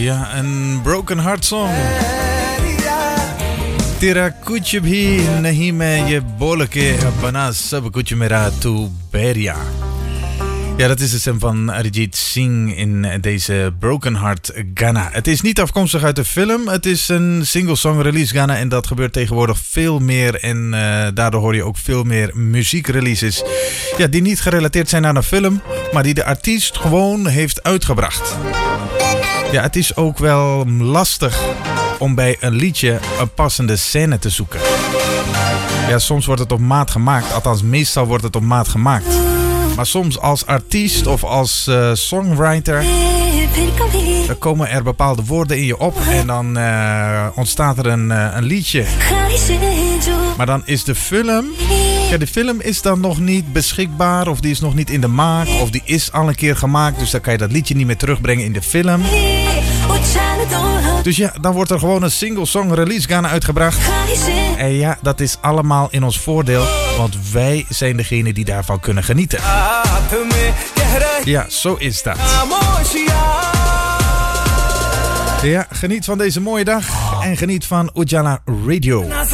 Ja, een broken heart song. Tera kuch bhi nahi main ye bol ke bana sab kuch mera tu beria. Ja, dat is de stem van Arijit Singh in deze Broken Heart Ghana. Het is niet afkomstig uit de film. Het is een single song release Ghana. En dat gebeurt tegenwoordig veel meer. En daardoor hoor je ook veel meer muziekreleases. Ja, die niet gerelateerd zijn aan een film. Maar die de artiest gewoon heeft uitgebracht. Ja, het is ook wel lastig om bij een liedje een passende scène te zoeken. Ja, soms wordt het op maat gemaakt. Althans, meestal wordt het op maat gemaakt. Maar soms als artiest of als songwriter, dan komen er bepaalde woorden in je op en dan ontstaat er een liedje. Maar dan is de film, ja, de film is dan nog niet beschikbaar of die is nog niet in de maak of die is al een keer gemaakt. Dus dan kan je dat liedje niet meer terugbrengen in de film. Dus ja, dan wordt er gewoon een single song release Ghana uitgebracht. En ja, dat is allemaal in ons voordeel, want wij zijn degene die daarvan kunnen genieten. Ja, zo is dat. Ja, geniet van deze mooie dag en geniet van Ujala Radio.